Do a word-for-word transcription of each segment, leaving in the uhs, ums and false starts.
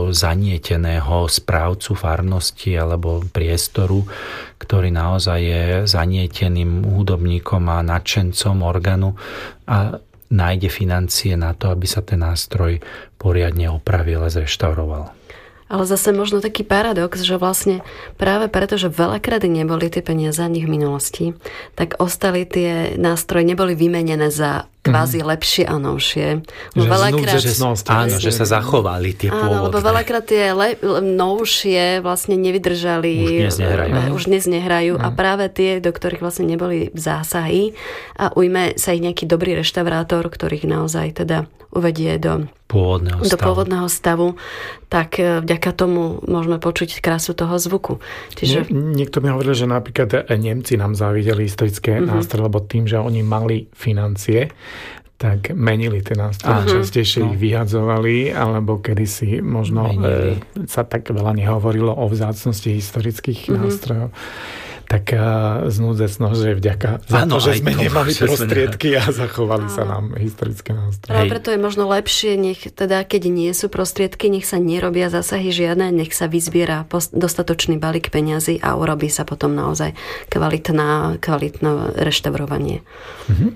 takého zanieteného správcu farnosti alebo priestoru, ktorý naozaj je zanieteným hudobníkom a nadšencom orgánu a nájde financie na to, aby sa ten nástroj poriadne opravil a zreštauroval. Ale zase možno taký paradox, že vlastne práve preto, že veľakrát neboli tie peniaze ani v minulosti, tak ostali tie nástroje, neboli vymenené za kvázi mm. lepšie a novšie. Že veľakrát, že, áno, že sa zachovali tie pôvodné. Áno, lebo veľakrát tie le, novšie vlastne nevydržali. Už dnes nehrajú. Už dnes nehrajú mm. a práve tie, do ktorých vlastne neboli zásahy a ujme sa ich nejaký dobrý reštaurátor, ktorých naozaj teda uvedie do pôvodného stavu. do pôvodného stavu, tak vďaka tomu môžeme počuť krásu toho zvuku. Čiže... Nie, niekto mi hovoril, že napríklad Nemci nám závideli historické mm-hmm. nástroje, lebo tým, že oni mali financie, tak menili tie nástroje. Mm-hmm. Častejšie no. ich vyhadzovali, alebo kedysi možno e, sa tak veľa nehovorilo o vzácnosti historických mm-hmm. nástrojov. Tak znúdzecnosť, že vďaka za ano, to, že sme to, nemali že prostriedky sme... a zachovali ano. sa nám historické nástroje. Práve preto je možno lepšie, nech teda, keď nie sú prostriedky, nech sa nerobia zásahy žiadne, nech sa vyzbiera dostatočný balík peňazí a urobí sa potom naozaj kvalitná, kvalitné reštaurovanie. Mhm.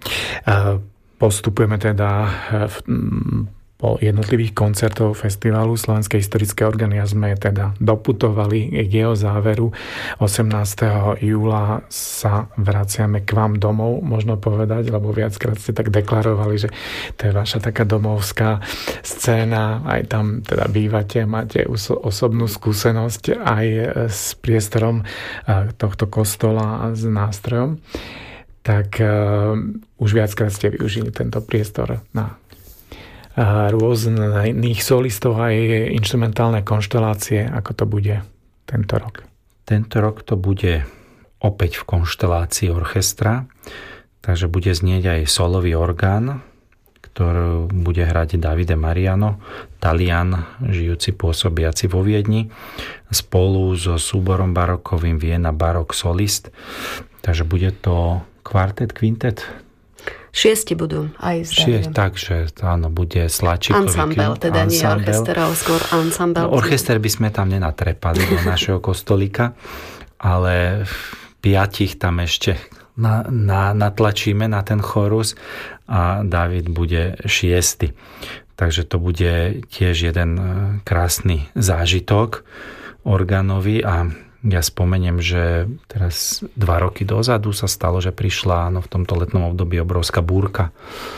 Postupujeme teda v po jednotlivých koncertov festivalu Slovenskej historické orgány a sme teda doputovali k jeho záveru. osemnásteho júla sa vraciame k vám domov, možno povedať, lebo viackrát ste tak deklarovali, že to je vaša taká domovská scéna, aj tam teda bývate, máte osobnú skúsenosť aj s priestorom tohto kostola a s nástrojom. Tak uh, už viackrát ste využili tento priestor na a rôznych solistov aj instrumentálne konštelácie, ako to bude tento rok. Tento rok to bude opäť v konštelácii orchestra, takže bude znieť aj solový orgán, ktorý bude hrať Davide Mariano, Talian, žijúci pôsobiaci vo Viedni, spolu so súborom barokovým Vienna Barok Solist. Takže bude to kvartet, kvintet. Šiesti budú aj Šie, takže áno, bude Slačíkový. Ensemble, teda nie orchester, ale skôr ensemble. No, orchester by sme tam nenatrepali do našeho kostolíka, ale piatich tam ešte na, na, natlačíme na ten chorus a David bude šiesty. Takže to bude tiež jeden krásny zážitok orgánový a ja spomeniem, že teraz dva roky dozadu sa stalo, že prišla no, v tomto letnom období obrovská búrka.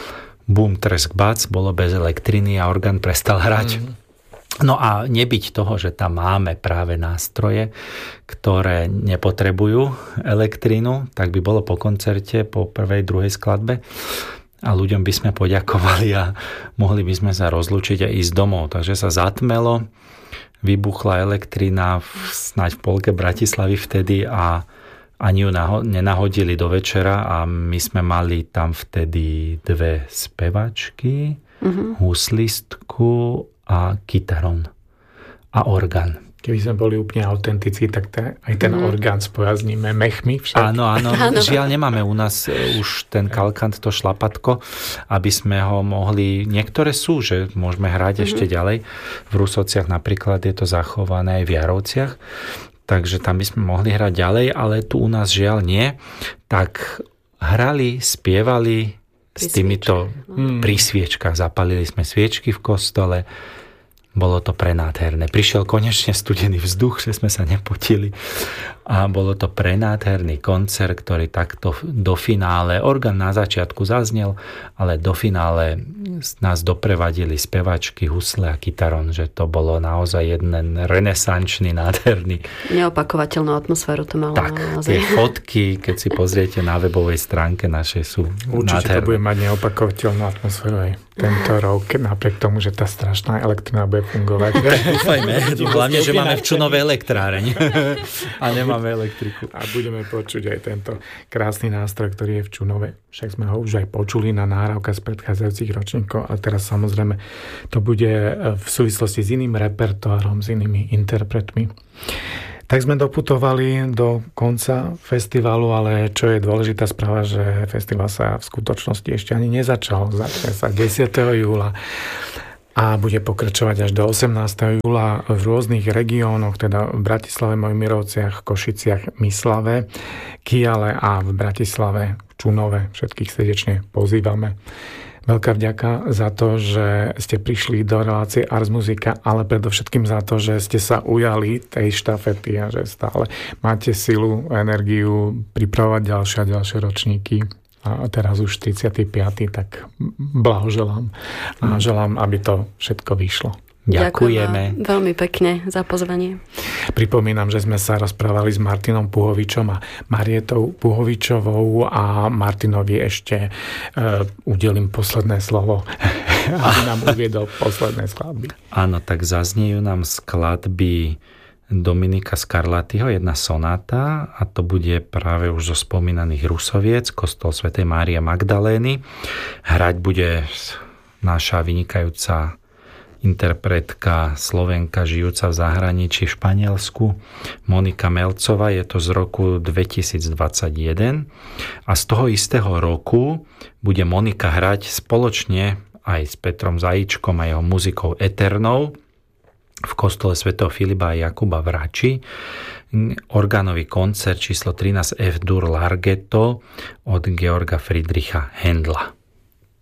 Bum, tresk, bac, bolo bez elektriny a orgán prestal hrať. Mm. No a nebyť toho, že tam máme práve nástroje, ktoré nepotrebujú elektrínu, tak by bolo po koncerte, po prvej, druhej skladbe a ľuďom by sme poďakovali a mohli by sme sa rozlúčiť a ísť domov. Takže sa zatmelo, vybuchla elektrina v, snáď v polke Bratislavy vtedy a ani ju naho- nenahodili do večera a my sme mali tam vtedy dve spevačky, mm-hmm. huslistku a kytaron a orgán. Keby sme boli úplne autentici, tak te, aj ten mm. orgán spojazníme mechmi však. Áno, áno. Žiaľ, nemáme u nás už ten kalkant, to šlapatko, aby sme ho mohli... Niektoré sú, že môžeme hrať mm-hmm. ešte ďalej. V Rusociach napríklad je to zachované aj v Jarovciach, takže tam by sme mohli hrať ďalej, ale tu u nás žiaľ nie. Tak hrali, spievali pri s týmito no. pri sviečkách. Zapalili sme sviečky v kostole. Bolo to prenádherné. Prišiel konečne studený vzduch, že sme sa nepotili. A bolo to prenádherný koncert, ktorý takto do finále, orgán na začiatku zaznel, ale do finále nás doprevadili spevačky, husle a kytaron, že to bolo naozaj jeden renesančný, nádherný. Neopakovateľnú atmosféru to malo. Tak, naozaj. Tie fotky, keď si pozriete na webovej stránke našej, sú určite nádherné. To bude mať neopakovateľnú atmosféru aj tento rok, napriek tomu, že tá strašná elektrina bude fungovať. Dúfajme, hlavne, že máme v Čunove elektráreň a nemáme elektriku. A budeme počuť aj tento krásny nástroj, ktorý je v Čunove. Však sme ho už aj počuli na nahrávkach z predchádzajúcich ročníkov a teraz samozrejme to bude v súvislosti s iným repertoárom, s inými interpretmi. Tak sme doputovali do konca festivalu, ale čo je dôležitá správa, že festival sa v skutočnosti ešte ani nezačal. Začne sa desiateho júla. A bude pokračovať až do osemnásteho júla v rôznych regiónoch, teda v Bratislave, Mojmirovciach, Košiciach, Myslave, Kiale a v Bratislave, v Čunove. Všetkých srdečne pozývame. Veľká vďaka za to, že ste prišli do relácie Ars Musica, ale predovšetkým za to, že ste sa ujali tej štafety a že stále máte silu, energiu pripravovať ďalšie a ďalšie ročníky. A teraz už tridsiaty piaty tak blahoželám a želám, aby to všetko vyšlo. Ďakujeme. Ďakujem veľmi pekne za pozvanie. Pripomínam, že sme sa rozprávali s Martinom Puhovičom a Marietou Puhovičovou a Martinovi ešte uh, udelím posledné slovo, aby nám uviedol posledné skladby. Áno, tak zazniejú nám skladby Dominika Scarlattiho, jedna sonáta, a to bude práve už zo spomínaných Rusoviec, kostol svätej Márie Magdalény. Hrať bude naša vynikajúca interpretka Slovenka žijúca v zahraničí v Španielsku, Monika Melcová, je to z roku dvetisícdvadsaťjeden. A z toho istého roku bude Monika hrať spoločne aj s Petrom Zajíčkom a jeho muzikou Eternou v kostole svätého Filipa a Jakuba v Rači orgánový koncert číslo trinásť F-dur Larghetto od Georga Friedricha Händla.